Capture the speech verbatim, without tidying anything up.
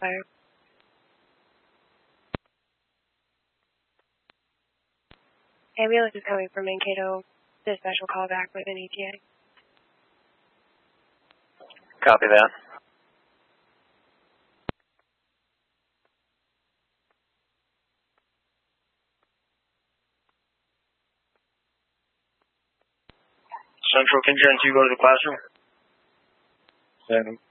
Fire. Ambulance is coming from Mankato. Dispatch will call back with an E T A. Copy that. Central, can Gen two go to the classroom? Send